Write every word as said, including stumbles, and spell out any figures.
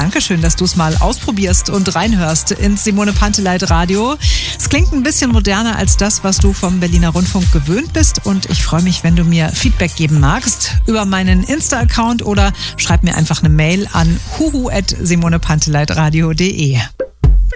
Dankeschön, dass du es mal ausprobierst und reinhörst ins Simone Panteleit Radio. Es klingt ein bisschen moderner als das, was du vom Berliner Rundfunk gewöhnt bist. Und ich freue mich, wenn du mir Feedback geben magst über meinen Insta-Account oder schreib mir einfach eine Mail an huhu at simonepanteleitradio punkt de.